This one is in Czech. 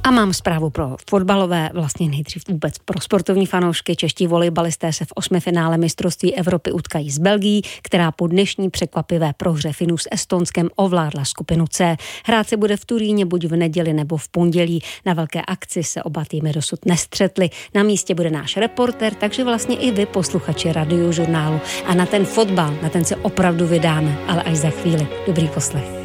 A mám zprávu pro fotbalové, vlastně nejdřív vůbec pro sportovní fanoušky. Čeští volejbalisté se v 8. finále mistrovství Evropy utkají s Belgií, která po dnešní překvapivé prohře Finů s Estonskem ovládla skupinu C. Hrát se bude v Turíně buď v neděli nebo v pondělí. Na velké akci se oba týmy dosud nestřetly. Na místě bude náš reporter, takže vlastně i vy, posluchači Radiožurnálu. A na ten fotbal, na ten se opravdu vydáme, ale až za chvíli. Dobrý poslech.